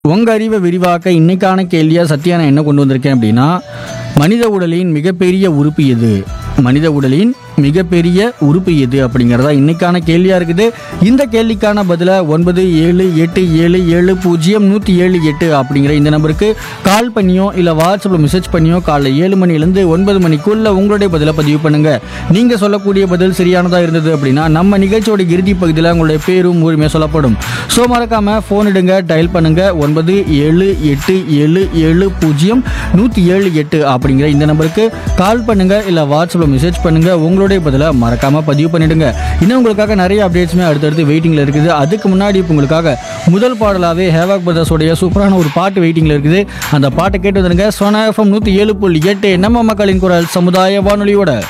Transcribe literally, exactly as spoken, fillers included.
உங்க அறிவை விரிவாக்க இன்னைக்கான கேள்வியா சத்யா நான் என்ன கொண்டு வந்திருக்கேன் அப்படின்னா, மனித உடலின் மிகப்பெரிய உறுப்பு எது? மனித உடலின் மிகப்பெரிய உறுப்பு எது அப்படிங்கிறதா இன்னைக்கான கேள்வியா இருக்குது. இந்த கேள்விக்கான பதில ஒன்பது ஏழு எட்டு ஏழு ஏழு பூஜ்ஜியம் நூற்றி ஏழு எட்டு அப்படிங்கிற இந்த நம்பருக்கு கால் பண்ணியோ இல்லை வாட்ஸ்அப்பில் மெசேஜ் பண்ணியோ காலைல ஏழு மணிலேருந்து ஒன்பது மணிக்குள்ள உங்களுடைய பதிலை பதிவு பண்ணுங்க. நீங்க சொல்லக்கூடிய பதில் சரியானதா இருந்தது அப்படின்னா நம்ம நிகழ்ச்சியோட இறுதி பகுதியில் உங்களுடைய பேரும் உரிமையாக சொல்லப்படும். ஸோ மறக்காம ஃபோன் எடுங்க, டயல் பண்ணுங்க ஒன்பது ஏழு எட்டு ஏழு ஏழு பூஜ்ஜியம் நூற்றி ஏழு எட்டு அப்படிங்கிற இந்த நம்பருக்கு கால் பண்ணுங்க இல்லை வாட்ஸ்அப்பில் மெசேஜ் பண்ணுங்க. உங்களுடைய பதில மறக்காம பதிவு பண்ணிடுங்க. இன்னும் உங்களுக்காக நிறைய அப்டேட்ஸுமே அடுத்தடுத்து வெயிட்டிங்ல இருக்குது. அதுக்கு முன்னாடி இப்போ உங்களுக்காக முதல் பாடலாவே ஹேவாக் பிரதர்ஸோடைய சூப்பரான ஒரு பாட்டு வெயிட்டிங்ல இருக்குது. அந்த பாட்டை கேட்டு வந்துருங்க. சோனா எஃப்எம் நூற்றி ஏழு புள்ளி எட்டு நம்ம மக்களின் குரல் சமுதாய வானொலியோட